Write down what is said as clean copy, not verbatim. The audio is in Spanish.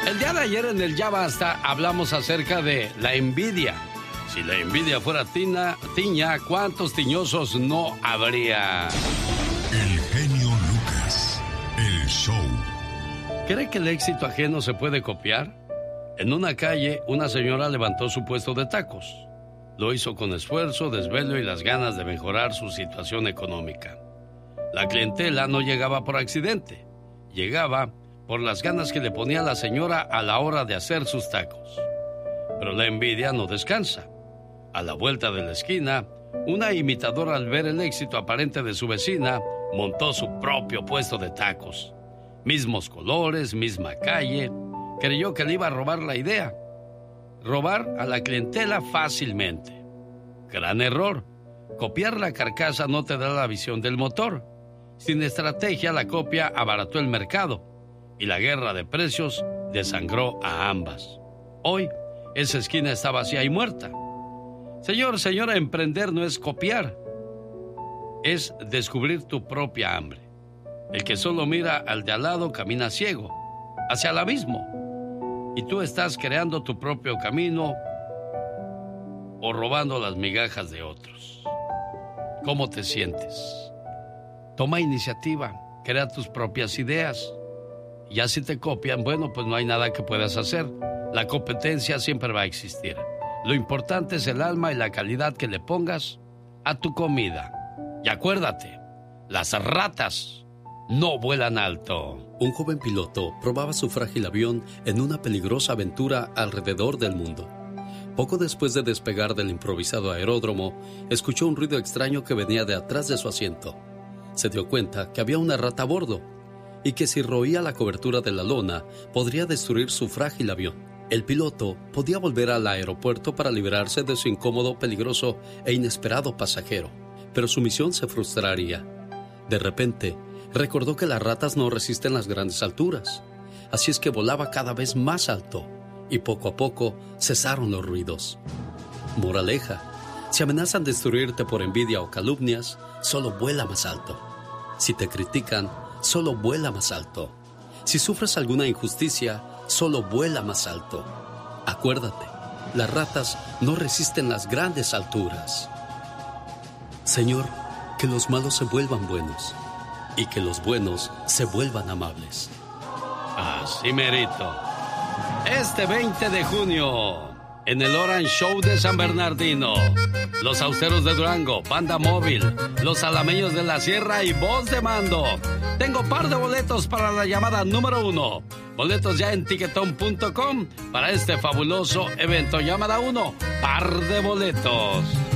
El día de ayer en el Ya Basta hablamos acerca de la envidia. Si la envidia fuera tiña, ¿cuántos tiñosos no habría? El genio Lucas, el show. ¿Cree que el éxito ajeno se puede copiar? En una calle, una señora levantó su puesto de tacos. Lo hizo con esfuerzo, desvelo y las ganas de mejorar su situación económica. La clientela no llegaba por accidente, llegaba por las ganas que le ponía la señora a la hora de hacer sus tacos. Pero la envidia no descansa. A la vuelta de la esquina, una imitadora, al ver el éxito aparente de su vecina, montó su propio puesto de tacos. Mismos colores, misma calle. Creyó que le iba a robar la idea. Robar a la clientela fácilmente. Gran error. Copiar la carcasa no te da la visión del motor. Sin estrategia, la copia abarató el mercado y la guerra de precios desangró a ambas. Hoy, esa esquina está vacía y muerta. Señor, señora, emprender no es copiar, es descubrir tu propia hambre. El que solo mira al de al lado camina ciego, hacia el abismo. Y tú estás creando tu propio camino o robando las migajas de otros. ¿Cómo te sientes? Toma iniciativa, crea tus propias ideas. Ya si te copian, bueno, pues no hay nada que puedas hacer. La competencia siempre va a existir. Lo importante es el alma y la calidad que le pongas a tu comida. Y acuérdate, las ratas no vuelan alto. Un joven piloto probaba su frágil avión en una peligrosa aventura alrededor del mundo. Poco después de despegar del improvisado aeródromo, escuchó un ruido extraño que venía de atrás de su asiento. Se dio cuenta que había una rata a bordo y que si roía la cobertura de la lona podría destruir su frágil avión. El piloto podía volver al aeropuerto para librarse de su incómodo, peligroso e inesperado pasajero, pero su misión se frustraría. De repente, recordó que las ratas no resisten las grandes alturas, así es que volaba cada vez más alto y poco a poco cesaron los ruidos. Moraleja: si amenazan destruirte por envidia o calumnias, solo vuela más alto. Si te critican, solo vuela más alto. Si sufres alguna injusticia, solo vuela más alto. Acuérdate, las ratas no resisten las grandes alturas. Señor, que los malos se vuelvan buenos y que los buenos se vuelvan amables. Así merito. Este 20 de junio, en el Orange Show de San Bernardino, los Austeros de Durango, Banda Móvil, los Alameños de la Sierra y Voz de Mando. Tengo par de boletos para la llamada número 1. Boletos ya en tiquetón.com para este fabuloso evento. Llamada 1, par de boletos.